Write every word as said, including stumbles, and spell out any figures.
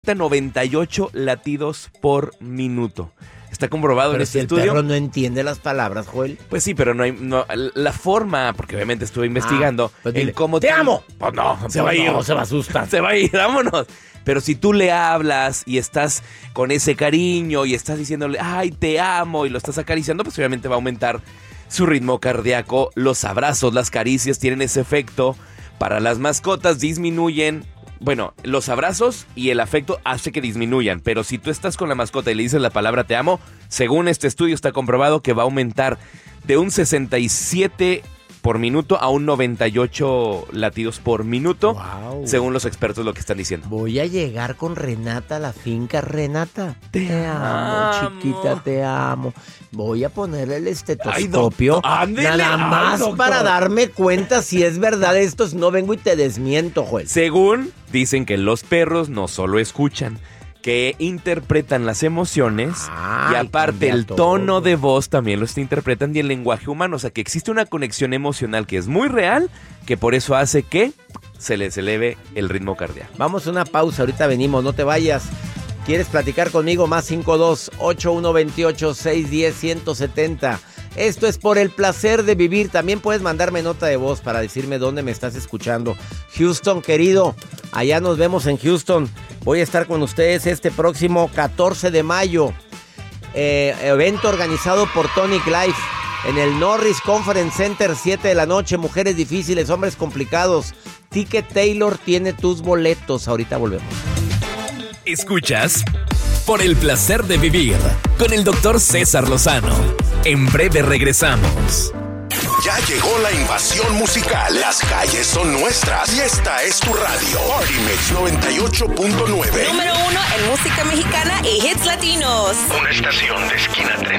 noventa y ocho latidos por minuto. Está comprobado pero en si este el estudio. Perro no entiende las palabras, Joel. Pues sí, pero no hay no, la forma, porque obviamente estuve investigando ah, pues en dile, cómo ¡te amo! Pues no, se pues va a ir. No, se va a asustar. Se va a ir, vámonos. Pero si tú le hablas y estás con ese cariño y estás diciéndole, ay, te amo, y lo estás acariciando, pues obviamente va a aumentar su ritmo cardíaco. Los abrazos, las caricias tienen ese efecto. Para las mascotas disminuyen. Bueno, los abrazos y el afecto hace que disminuyan, pero si tú estás con la mascota y le dices la palabra te amo, según este estudio está comprobado que va a aumentar de un sesenta y siete por minuto a un noventa y ocho latidos por minuto, wow. Según los expertos lo que están diciendo. Voy a llegar con Renata a la finca. Renata, te, te amo, amo, chiquita, te amo. Voy a ponerle el estetoscopio. Ay, do- ándele, nada más ay, para darme cuenta si es verdad esto. No vengo y te desmiento, Joel. Según dicen que los perros no solo escuchan, que interpretan las emociones. Ay, y aparte el todo. tono de voz también lo está interpretando y el lenguaje humano. O sea que existe una conexión emocional que es muy real, que por eso hace que se les eleve el ritmo cardíaco. Vamos a una pausa, ahorita venimos, no te vayas. ¿Quieres platicar conmigo? Más cinco dos, ocho uno dos ocho, seis uno cero, uno siete cero. Esto es por el placer de vivir. También puedes mandarme nota de voz para decirme dónde me estás escuchando. Houston, querido, allá nos vemos en Houston. Voy a estar con ustedes este próximo catorce de mayo. Eh, evento organizado por Tonic Life en el Norris Conference Center, siete de la noche. Mujeres difíciles, hombres complicados. Ticket Taylor tiene tus boletos. Ahorita volvemos. Escuchas Por el placer de vivir con el doctor César Lozano. En breve regresamos. Ya llegó la invasión musical. Las calles son nuestras y esta es tu radio. Party Mix noventa y ocho punto nueve. Número uno en música mexicana y hits latinos. Una estación de esquina